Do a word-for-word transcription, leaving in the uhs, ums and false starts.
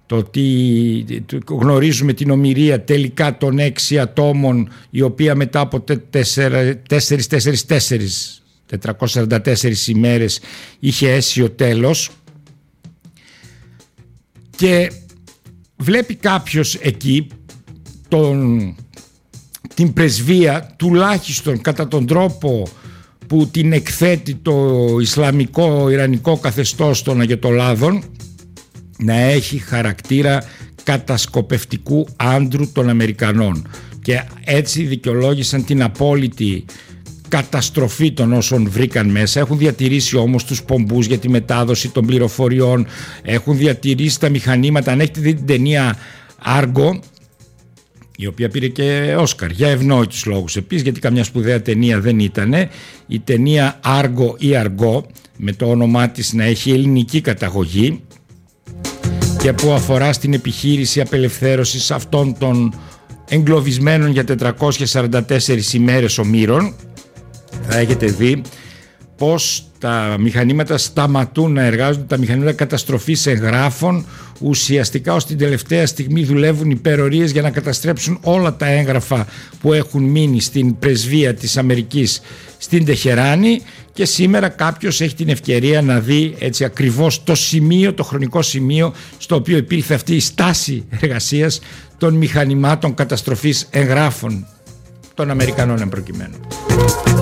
το ότι γνωρίζουμε την ομηρία τελικά των έξι ατόμων, η οποία μετά από τέσσερις τετρακόσιες σαράντα τέσσερις ημέρες είχε αίσιο τέλος. Και βλέπει κάποιος εκεί τον, την πρεσβεία, τουλάχιστον κατά τον τρόπο που την εκθέτει το Ισλαμικό Ιρανικό καθεστώς των Αγιατολάδων, να έχει χαρακτήρα κατασκοπευτικού άντρου των Αμερικανών, και έτσι δικαιολόγησαν την απόλυτη καταστροφή των όσων βρήκαν μέσα. Έχουν διατηρήσει όμως τους πομπούς για τη μετάδοση των πληροφοριών, έχουν διατηρήσει τα μηχανήματα. Αν έχετε δει την ταινία Argo, η οποία πήρε και Όσκαρ για ευνόητους λόγους επίσης, γιατί καμιά σπουδαία ταινία δεν ήτανε, η ταινία Argo ή Argo, με το όνομά της να έχει ελληνική καταγωγή και που αφορά στην επιχείρηση απελευθέρωσης αυτών των εγκλωβισμένων για τετρακόσιες σαράντα τέσσερις ημέρες ομήρων, θα έχετε δει πως τα μηχανήματα σταματούν να εργάζονται, τα μηχανήματα καταστροφής εγγράφων ουσιαστικά ως την τελευταία στιγμή δουλεύουν υπερορίες για να καταστρέψουν όλα τα έγγραφα που έχουν μείνει στην πρεσβεία της Αμερικής στην Τεχεράνη. Και σήμερα κάποιος έχει την ευκαιρία να δει έτσι ακριβώς το σημείο, το χρονικό σημείο στο οποίο υπήρχε αυτή η στάση εργασίας των μηχανημάτων καταστροφής εγγράφων των Αμερικανών εν προκειμένου.